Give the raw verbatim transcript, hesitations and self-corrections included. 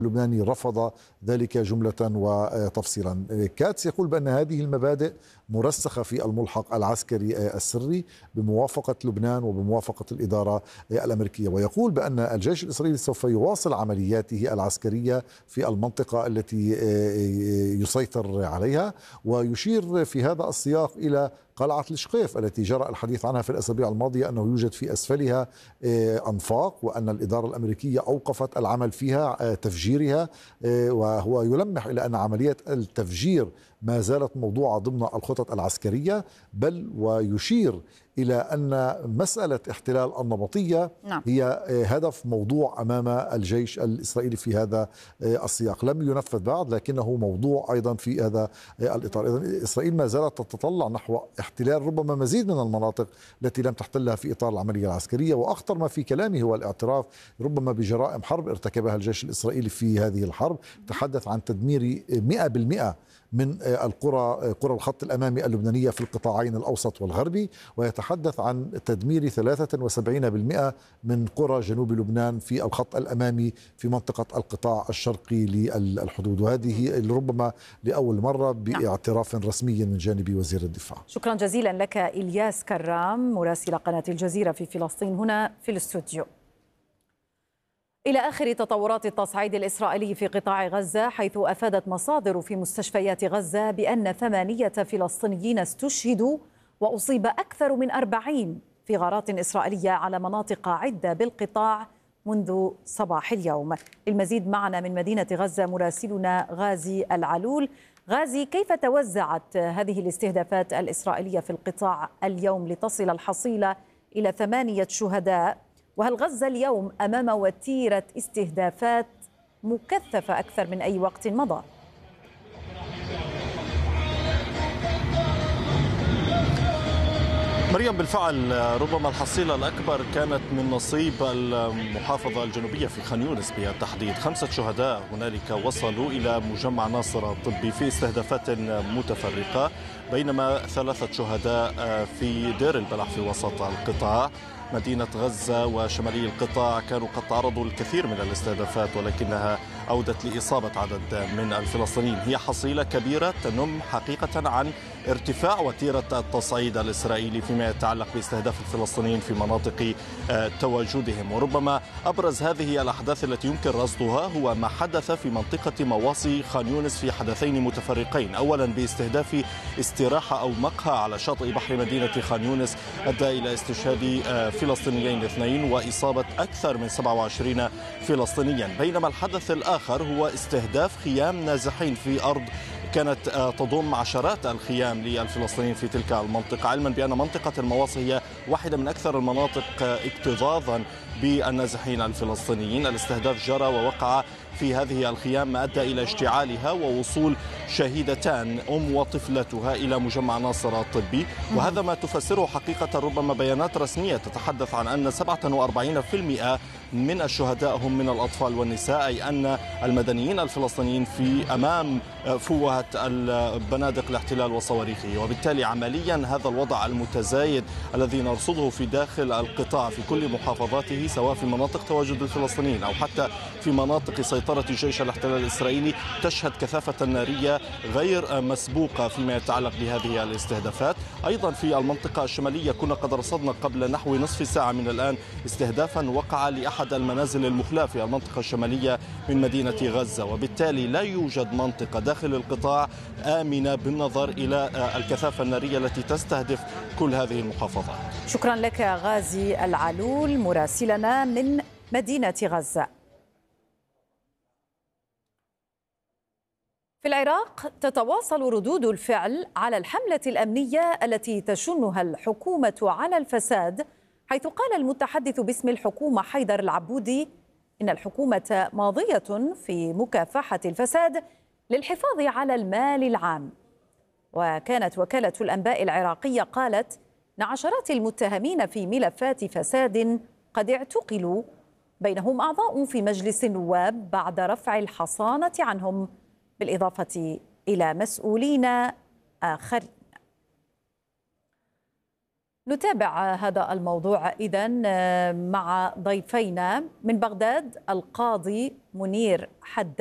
اللبناني رفض ذلك جملة وتفصيلا. كاتس يقول بأن هذه المبادئ مرسخة في الملحق العسكري السري بموافقة لبنان وبموافقة الإدارة الأمريكية، ويقول بأن الجيش الإسرائيلي سوف يواصل عملياته العسكرية في المنطقة التي يسيطر عليها، ويشير في هذا السياق إلى قلعة الشقيف التي جرى الحديث عنها في الأسابيع الماضية أنه يوجد في أسفلها أنفاق، وأن الإدارة الأمريكية أوقفت العمل فيها تفجيرها، وهو يلمح إلى أن عملية التفجير ما زالت موضوعة ضمن الخطط العسكرية، بل ويشير إلى أن مسألة احتلال النبطية نعم. هي هدف موضوع أمام الجيش الإسرائيلي في هذا السياق، لم ينفذ بعد لكنه موضوع أيضا في هذا الإطار. إذن إسرائيل ما زالت تتطلع نحو احتلال ربما مزيد من المناطق التي لم تحتلها في إطار العملية العسكرية، وأخطر ما في كلامه هو الاعتراف ربما بجرائم حرب ارتكبها الجيش الإسرائيلي في هذه الحرب. تحدث عن تدمير مئة بالمئة من القرى قرى الخط الأمامي اللبنانية في القطاعين الأوسط والغربي، ويتحدث عن تدمير ثلاثة وسبعين بالمئة من قرى جنوب لبنان في الخط الأمامي في منطقة القطاع الشرقي للحدود، وهذه ربما لأول مرة باعتراف رسمي من جانب وزير الدفاع. شكرا جزيلا لك إلياس كرام مراسل قناة الجزيرة في فلسطين هنا في الاستوديو. إلى آخر تطورات التصعيد الإسرائيلي في قطاع غزة، حيث أفادت مصادر في مستشفيات غزة بأن ثمانية فلسطينيين استشهدوا وأصيب أكثر من أربعين في غارات إسرائيلية على مناطق عدة بالقطاع منذ صباح اليوم. المزيد معنا من مدينة غزة مراسلنا غازي العلول. غازي، كيف توزعت هذه الاستهدافات الإسرائيلية في القطاع اليوم لتصل الحصيلة إلى ثمانية شهداء؟ وهل غزة اليوم أمام وتيرة استهدافات مكثفة أكثر من أي وقت مضى؟ مريم، بالفعل ربما الحصيلة الأكبر كانت من نصيب المحافظة الجنوبية في خان يونس بالتحديد. خمسة شهداء هنالك وصلوا إلى مجمع ناصر الطبي في استهدافات متفرقة، بينما ثلاثة شهداء في دير البلح في وسط القطاع. مدينة غزة وشمالي القطاع كانوا قد تعرضوا للكثير من الاستهدافات، ولكنها أودت لإصابة عدد من الفلسطينيين. هي حصيلة كبيرة تنم حقيقة عن ارتفاع وتيرة التصعيد الإسرائيلي فيما يتعلق باستهداف الفلسطينيين في مناطق تواجدهم. وربما أبرز هذه الأحداث التي يمكن رصدها هو ما حدث في منطقة مواصي خان يونس في حدثين متفرقين. أولا باستهداف استراحة أو مقهى على شاطئ بحر مدينة خان يونس أدى إلى استشهاد فلسطينيين اثنين وإصابة أكثر من سبعة وعشرين فلسطينيا، بينما الحدث الآخر هو استهداف خيام نازحين في أرض كانت تضم عشرات الخيام للفلسطينيين في تلك المنطقة، علما بأن منطقة المواصي هي واحدة من أكثر المناطق اكتظاظا بالنازحين الفلسطينيين. الاستهداف جرى ووقع في هذه الخيام ما أدى إلى اشتعالها ووصول شهيدتان أم وطفلتها إلى مجمع ناصر الطبي، وهذا ما تفسره حقيقة ربما بيانات رسمية تتحدث عن أن سبعة وأربعين بالمئة من الشهداء هم من الأطفال والنساء، أي أن المدنيين الفلسطينيين في أمام فوهة البنادق الاحتلال وصواريخه. وبالتالي عمليا هذا الوضع المتزايد الذي نرصده في داخل القطاع في كل محافظاته، سواء في مناطق تواجد الفلسطينيين أو حتى في مناطق سيطرة جيش الاحتلال الإسرائيلي، تشهد كثافة نارية غير مسبوقة فيما يتعلق بهذه الاستهدافات. أيضا في المنطقة الشمالية كنا قد رصدنا قبل نحو نصف ساعة من الآن استهدافا وقع لأحد المنازل المخلاة في المنطقة الشمالية من مدينة غزة، وبالتالي لا يوجد منطقة داخل القطاع آمنة بالنظر إلى الكثافة النارية التي تستهدف كل هذه المحافظات. شكرا لك غازي العلول مراسلنا من مدينة غزة. في العراق تتواصل ردود الفعل على الحملة الأمنية التي تشنها الحكومة على الفساد، حيث قال المتحدث باسم الحكومة حيدر العبودي إن الحكومة ماضية في مكافحة الفساد للحفاظ على المال العام. وكانت وكالة الأنباء العراقية قالت إن عشرات المتهمين في ملفات فساد قد اعتقلوا، بينهم أعضاء في مجلس النواب بعد رفع الحصانة عنهم، بالإضافة إلى مسؤولين آخرين. نتابع هذا الموضوع إذن مع ضيفينا من بغداد القاضي منير حداد.